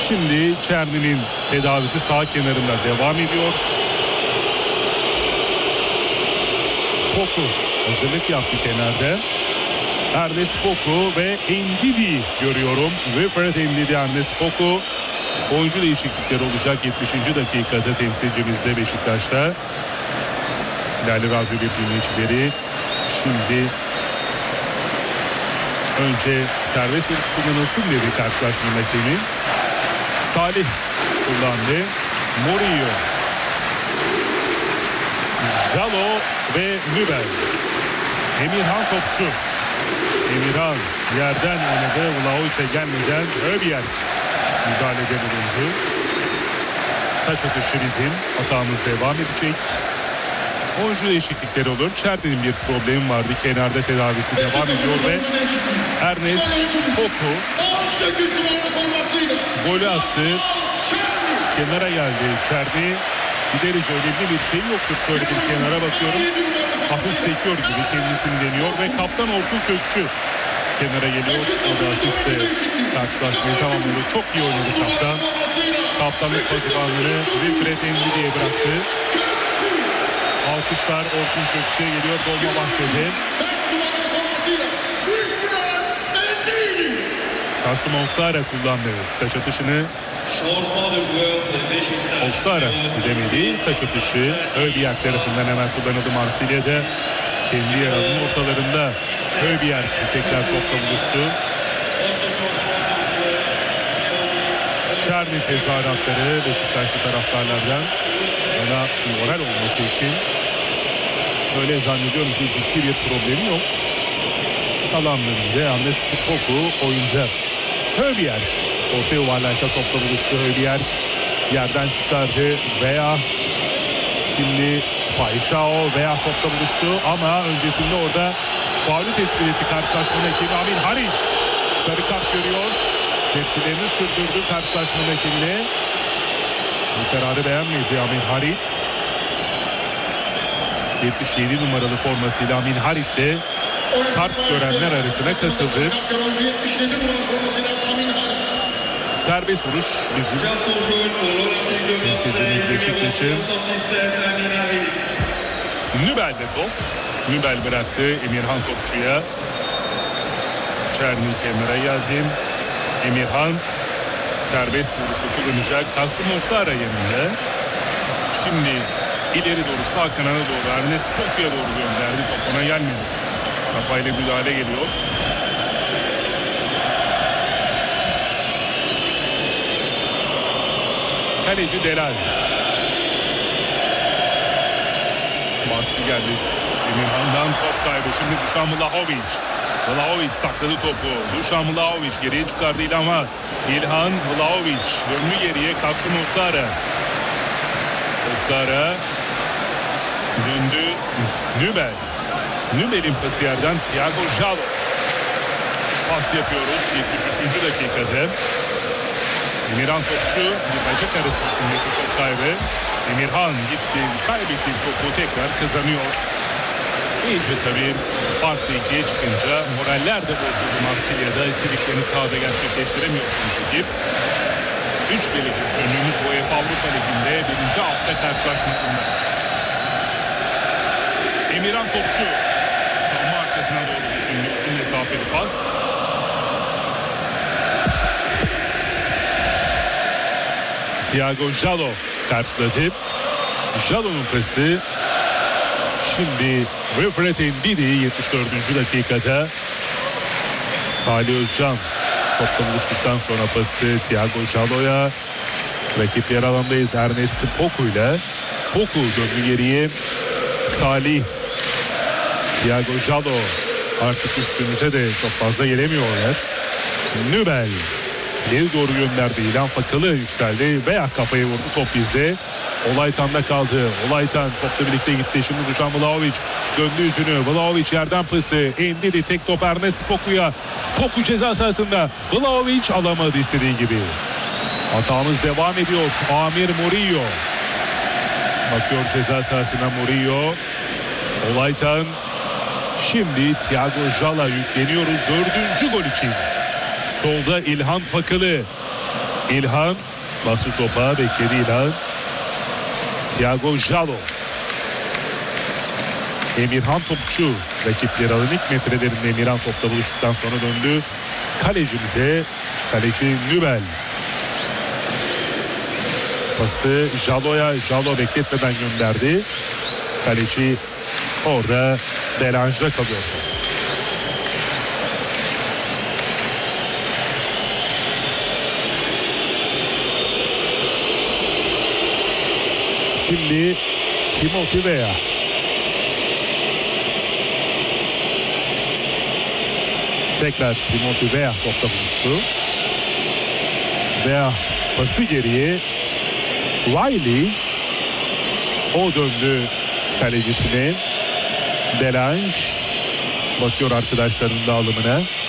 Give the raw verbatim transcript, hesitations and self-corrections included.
Şimdi Çerni'nin tedavisi sağ kenarında devam ediyor. Poku hazırlık yaptı kenarda. Ernest Poku ve Ndidi görüyorum. Wilfred Ndidi, Ernest Poku. Oyuncu değişiklikleri olacak yetmişinci dakikada temsilcimizde Beşiktaş'ta. Değerli radyo bir dinleyicileri, şimdi önce serbest vuruş kullanılsın dedi karşılaşma hakemi. Salih kullandı. Murillo, Jalo ve Nübel. Emirhan topçu. Emirhan yerden oynadı. Vlahović'e gelmeden Öbiyer müdahalede bulundu. Taç atışı bizim. Hatamız devam edecek. Oyuncu değişiklikleri olur. Çerni'nin bir problemi vardı. Kenarda tedavisi devam ediyor ve Ernest Poku golü attı. Kenara geldi Çerni. Gideriz, önemli bir şey yoktur. Şöyle bir kenara bakıyorum. Hafif sekiyor gibi kendisini deniyor ve kaptan Orkun Kökçü kenara geliyor. O da asiste karşılaşmayı tamamladı. Çok iyi oynadı kaptan. Kaptanlık pozisyonunu Wilfred Ndidi'ye bıraktı. Alkışlar Orkun Kökçü'ye geliyor. Dolmabahçe'de. Kasım Oktara kullandı taç atışını. Oktara gidemedi. Taç atışı Öbiyer tarafından hemen kullanıldı Marsilya'da. Kendi yer alanının ortalarında Öbiyer tekrar topla buluştu. Çerni tezahüratları Beşiktaşlı taraftarlardan, ona moral olması için. Öyle zannediyorum ki ciddi bir problemi yok. Alanlarında Ernest Poku oyuncu. Öbiyer orta yuvarlakta topla buluştu. Öbiyer yerden çıkardı veya şimdi Paişao veya topla buluştu ama öncesinde orada faulü tespit etti karşılaşmanın hakemi Amin Harit. Sarı kart görüyor. Tepkilerini sürdürdü karşılaşmanın hakemine. Bu kararı beğenmedi Amin Harit. yetmiş yedi numaralı formasıyla Amin Harit de kart görenler arasına katıldı. Serbest vuruş bizim. Temsilcimiz Beşiktaş'ın. Nübel'de top. Nübel bıraktı Emirhan topçuya. Çerni kenara geldi. Emirhan serbest vuruşu kullanacak. Kasım Oktara yanında. Şimdi ileri doğru, sağ kanana doğru Ernest Poku'ya doğru gönderdi. Top ona gelmedi. Kafayla müdahale geliyor. Kaleci Delal. Baskı geldi Emirhan'dan, top kaybı. Şimdi Dušan Vlahović. Vlahović sakladı topu. Dušan Vlahović geriye çıkardı İlhan'a. İlhan Vlahović döndü geriye. Kasım Oktara. Oktara döndü. Nübel. Nübel'in pası yerden Thiago Jalo. Pas yapıyoruz yetmiş üçüncü dakikada. Emirhan topçu bir bacak arası üstündeki top kaybı. Emirhan gitti, kaybetti topu, tekrar kazanıyor. İyice tabii farklı ikiye çıkınca moraller de bozuldu Marsilya'da. İstediklerini sahada gerçekleştiremiyorsunuz ekip. Üç birlik önümüz UEFA Avrupa Ligi'nde birinci hafta karşılaşmasında. Emirhan topçu savunma arkasına doğru düşündü. Uzun mesafeli pas. Thiago Jalo karşıladı. Jalo'nun pası. Şimdi Wilfred Ndidi yetmiş dördüncü dakikada. Salih Özcan topla buluştuktan sonra pası Thiago Jalo'ya. Rakip yer alandayız Ernest Poku ile. Poku döndü geriye. Salih. Thiago Jalo artık üstümüze de çok fazla gelemiyorlar. Nübel ileri doğru gönderdi. İlhan Fakalı yükseldi veya kafayı vurdu, top bizde. Olaytan'da kaldı. Olaytan topla birlikte gitti. Şimdi Dušan Vlahović döndü yüzünü. Vlahović yerden pası. Ndidi tek top Ernest Poku'ya. Poku ceza sahasında. Vlahović alamadı istediği gibi. Hatamız devam ediyor. Amir Murillo. Bakıyor ceza sahasına Murillo. Olaytan. Şimdi Thiago Jalo yükleniyoruz dördüncü gol için. Solda İlhan Fakalı. İlhan bastı topa, bekledi İlhan. Thiago Jalo. Emirhan Topçu rakipleri alın ilk metrelerinde Emirhan topla buluştuktan sonra döndü kalecimize. Kaleci Nübel. Pası Jalo'ya, Jalo bekletmeden gönderdi. Kaleci orada Delange'da kalıyor. Şimdi Timothy Weah. Tekrar Timothy Weah topla buluştu. Weah pası geriye. Wiley. O döndü kalecisine. Delange bakıyor arkadaşlarının dağılımına.